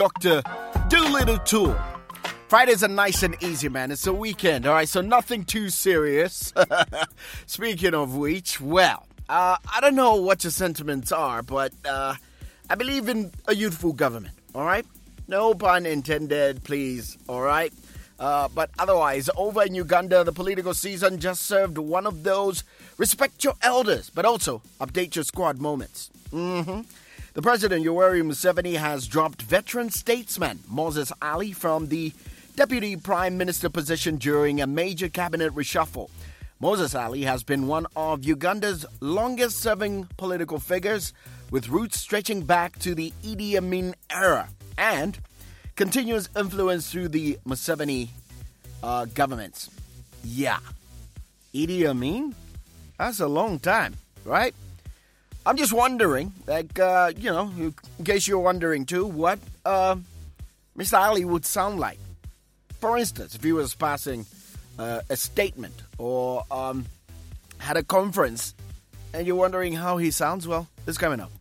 Dr. Doolittle Tool. Fridays are nice and easy, man. It's a weekend, all right? So nothing too serious. Speaking of which, well, I don't know what your sentiments are, but I believe in a youthful government, all right? No pun intended, please, all right? But otherwise, over in Uganda, the political season just served one of those respect your elders, but also update your squad moments. The president, Yoweri Museveni, has dropped veteran statesman Moses Ali from the deputy prime minister position during a major cabinet reshuffle. Moses Ali has been one of Uganda's longest-serving political figures, with roots stretching back to the Idi Amin era and continuous influence through the Museveni governments. Yeah. Idi Amin? That's a long time, right? I'm just wondering, in case you're wondering too, what Mr. Ali would sound like. For instance, if he was passing a statement or had a conference and you're wondering how he sounds, well, it's coming up.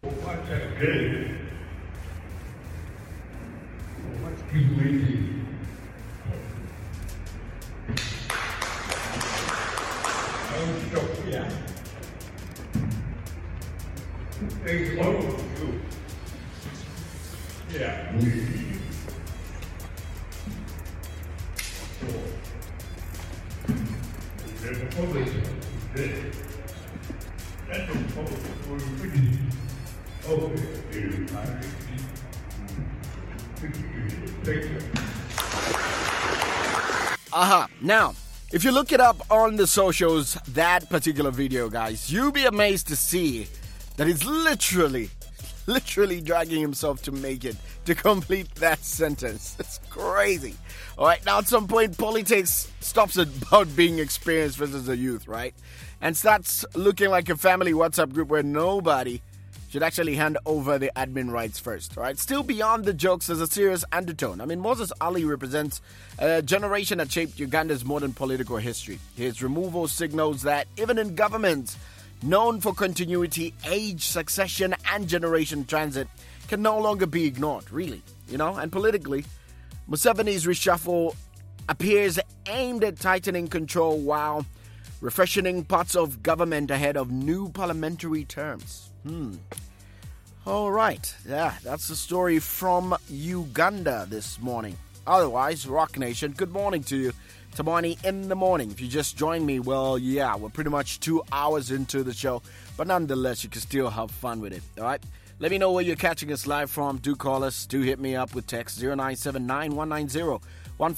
Now, if you look it up on the socials, that particular video, guys, you'll be amazed to see that he's literally dragging himself to make it, to complete that sentence. It's crazy. All right, now at some point, politics stops about being experience versus the youth, right? And starts looking like a family WhatsApp group where nobody should actually hand over the admin rights first, all right? Still beyond the jokes, there's a serious undertone. I mean, Moses Ali represents a generation that shaped Uganda's modern political history. His removal signals that even in governments known for continuity, age, succession, and generation transit can no longer be ignored, really, And politically, Museveni's reshuffle appears aimed at tightening control while refreshing parts of government ahead of new parliamentary terms. All right. Yeah, that's the story from Uganda this morning. Otherwise, Rock Nation, good morning to you. Tamani in the morning. If you just joined me, well, yeah, we're pretty much 2 hours into the show. But nonetheless, you can still have fun with it. All right? Let me know where you're catching us live from. Do call us. Do hit me up with text 0979-190-155 or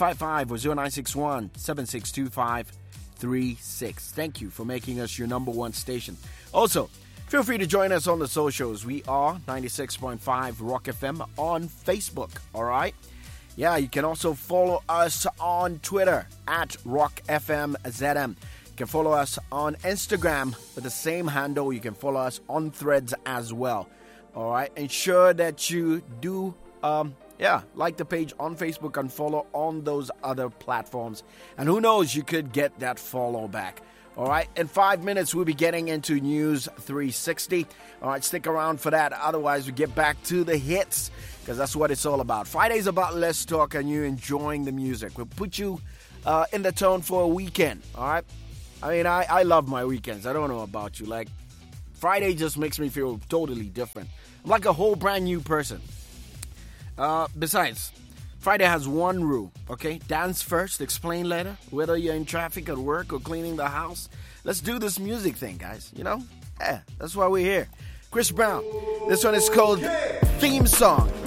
0961-762536. Thank you for making us your number one station. Also, feel free to join us on the socials. We are 96.5 Rock FM on Facebook, all right? Yeah, you can also follow us on Twitter at Rock FM ZM. You can follow us on Instagram with the same handle. You can follow us on Threads as well, all right? Ensure that you do, like the page on Facebook and follow on those other platforms. And who knows, you could get that follow back. All right, in 5 minutes, we'll be getting into News 360. All right, stick around for that. Otherwise, we get back to the hits because that's what it's all about. Friday's about less talk and you enjoying the music. We'll put you in the tone for a weekend. All right, I mean, I love my weekends. I don't know about you. Like, Friday just makes me feel totally different. I'm like a whole brand new person. Besides, Friday has one rule, okay? Dance first, explain later. Whether you're in traffic at work or cleaning the house, let's do this music thing, guys, Yeah, that's why we're here. Chris Brown, this one is called Theme Song.